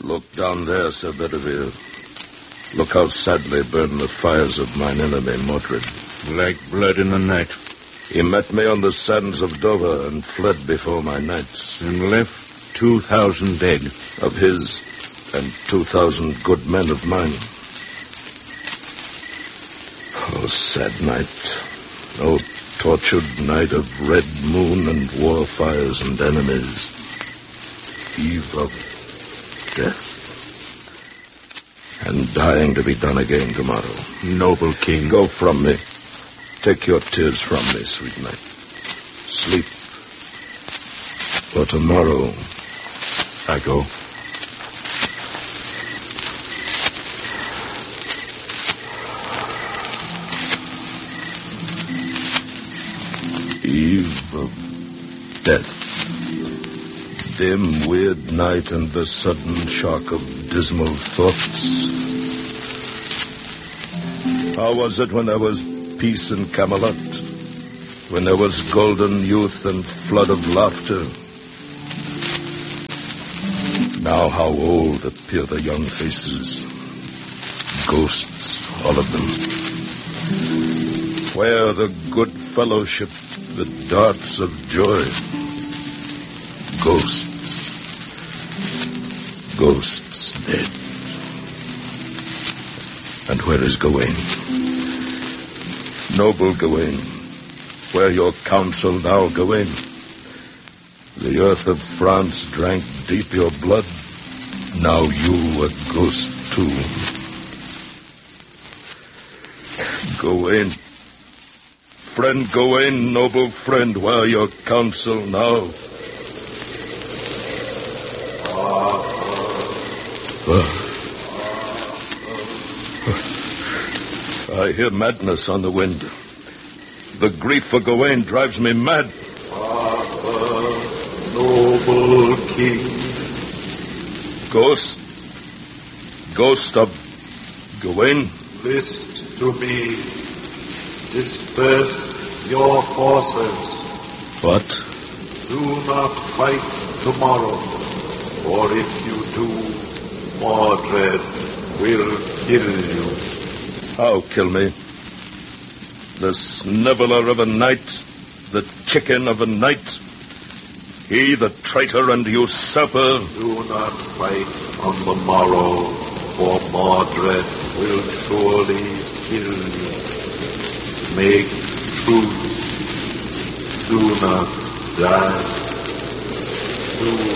Look down there, Sir Bedivere. Look how sadly burn the fires of mine enemy, Mordred. Like blood in the night. He met me on the sands of Dover and fled before my knights. And left 2,000 dead. Of his and 2,000 good men of mine. Oh, sad night. Oh, tortured night of red moon and war fires and enemies. Eve of death. And dying to be done again tomorrow. Noble king. Go from me. Take your tears from me, sweet night. Sleep. For tomorrow I go. Eve of death. Dim, weird night and the sudden shock of dismal thoughts. How was it when there was peace in Camelot? When there was golden youth and flood of laughter? Now how old appear the young faces. Ghosts, all of them. Where the good fellowship, the darts of joy? Ghosts. Ghosts dead. And where is Gawain? Noble Gawain, where your counsel now, Gawain? The earth of France drank deep your blood. Now you a ghost too. Gawain, friend Gawain, noble friend, where your counsel now? I hear madness on the wind. The grief for Gawain drives me mad. Noble king. Ghost of Gawain. List to me. Disperse your forces. What? Do not fight tomorrow, for if you do, Mordred will kill you. How kill me? The sniveler of a knight, the chicken of a knight, he the traitor and usurper. Do not fight on the morrow, for Mordred will surely kill you. Make truce. Do not die. Do